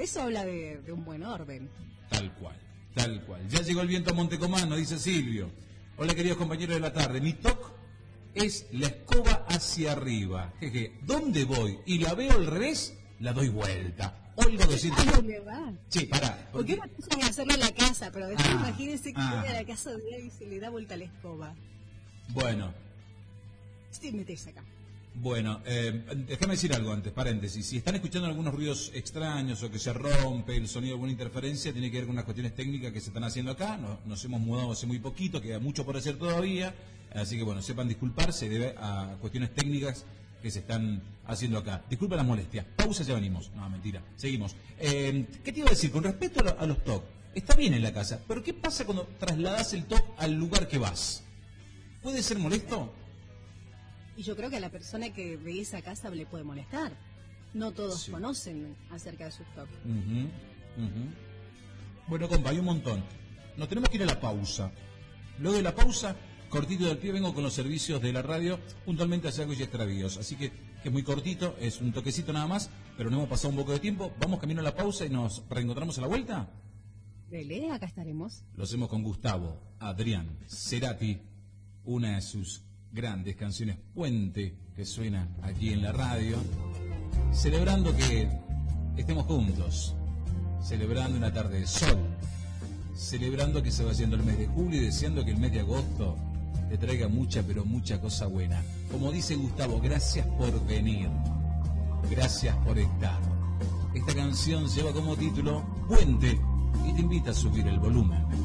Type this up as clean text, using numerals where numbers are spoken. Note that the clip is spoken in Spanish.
eso habla de un buen orden. Tal cual, tal cual. Ya llegó el viento a Montecomano, dice Silvio. Hola, queridos compañeros de la tarde. Mi toque es la escoba hacia arriba. Jeje. ¿Dónde voy y la veo al revés? La doy vuelta. Olga 200. ¿A dónde va? Sí, pará. Porque una cosa es hacerlo en la casa, pero después imagínense que viene a la casa de él y se le da vuelta a la escoba. Bueno. Sí, metés acá. Bueno, déjame decir algo antes, paréntesis. Si están escuchando algunos ruidos extraños o que se rompe el sonido de alguna interferencia, tiene que ver con unas cuestiones técnicas que se están haciendo acá. Nos hemos mudado hace muy poquito, queda mucho por hacer todavía. Así que bueno, sepan disculpar, se debe a cuestiones técnicas que se están haciendo acá. Disculpen las molestias. Pausa, ya venimos. No, mentira. Seguimos. ¿Qué te iba a decir? Con respecto a los TOC, está bien en la casa, pero ¿qué pasa cuando trasladas el TOC al lugar que vas? ¿Puede ser molesto? Y yo creo que a la persona que ve esa casa le puede molestar. No todos conocen acerca de sus TOC. Bueno, compa, hay un montón. Nos tenemos que ir a la pausa. Luego de la pausa, cortito del pie, vengo con los servicios de la radio, puntualmente a hallazgos y extravíos. Así que es muy cortito, es un toquecito nada más, pero no hemos pasado un poco de tiempo. Vamos camino a la pausa y nos reencontramos a la vuelta. Dele, acá estaremos. Lo hacemos con Gustavo Adrián Cerati, una de sus grandes canciones Puente, que suena aquí en la radio, celebrando que estemos juntos, celebrando una tarde de sol, celebrando que se va yendo el mes de julio y deseando que el mes de agosto te traiga mucha, pero mucha cosa buena. Como dice Gustavo, gracias por venir, gracias por estar. Esta canción lleva como título Puente y te invita a subir el volumen.